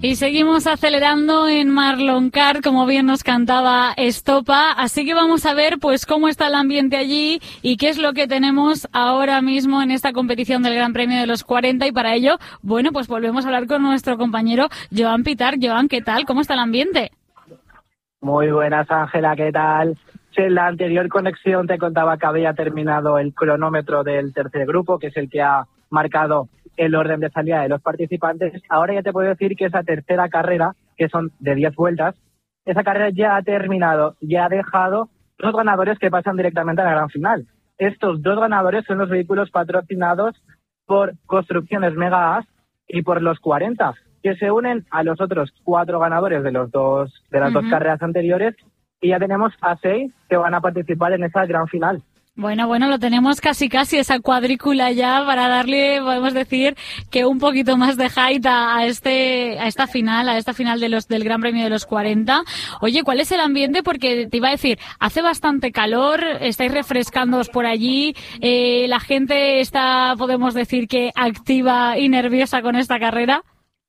Y seguimos acelerando en Marlon Kart, como bien nos cantaba Estopa, así que vamos a ver pues cómo está el ambiente allí y qué es lo que tenemos ahora mismo en esta competición del Gran Premio de los 40, y para ello, bueno, pues volvemos a hablar con nuestro compañero Joan Pitar. Joan, ¿qué tal? ¿Cómo está el ambiente? Muy buenas, Ángela, ¿qué tal? Sí, en la anterior conexión te contaba que había terminado el cronómetro del tercer grupo, que es el que ha marcado el orden de salida de los participantes. Ahora ya te puedo decir que esa tercera carrera, que son de 10 vueltas, esa carrera ya ha terminado, ya ha dejado dos ganadores que pasan directamente a la gran final. Estos dos ganadores son los vehículos patrocinados por Construcciones Mega As y por los 40, que se unen a los otros 4 ganadores de las dos carreras anteriores, y ya tenemos a 6 que van a participar en esa gran final. Bueno, lo tenemos casi esa cuadrícula ya para darle, podemos decir, que un poquito más de height a esta final del Gran Premio de los 40. Oye, ¿cuál es el ambiente? Porque te iba a decir, hace bastante calor, estáis refrescándoos por allí, la gente está, podemos decir, que activa y nerviosa con esta carrera.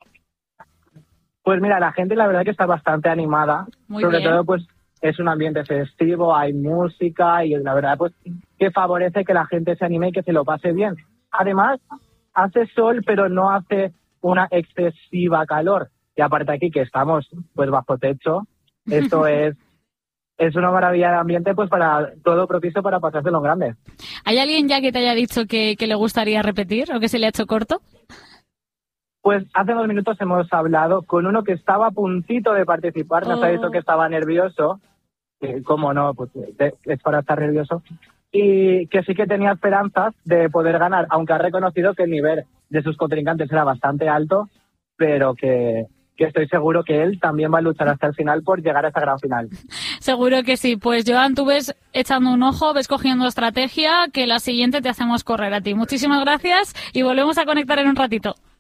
Pues mira, la gente la verdad que está bastante animada, sobre todo pues es un ambiente festivo, hay música y la verdad pues que favorece que la gente se anime y que se lo pase bien. Además, hace sol pero no hace una excesiva calor. Y aparte aquí que estamos pues bajo techo, esto es una maravilla de ambiente pues para todo propicio para pasárselo en grande. ¿Hay alguien ya que te haya dicho que le gustaría repetir o que se le ha hecho corto? Pues hace unos minutos hemos hablado con uno que estaba a puntito de participar, nos ha dicho que estaba nervioso. ¿Cómo no? Pues es para estar nervioso. Y que sí que tenía esperanzas de poder ganar, aunque ha reconocido que el nivel de sus contrincantes era bastante alto, pero que estoy seguro que él también va a luchar hasta el final por llegar a esa gran final. Seguro que sí. Pues Joan, tú ves echando un ojo, ves cogiendo estrategia, que la siguiente te hacemos correr a ti. Muchísimas gracias y volvemos a conectar en un ratito.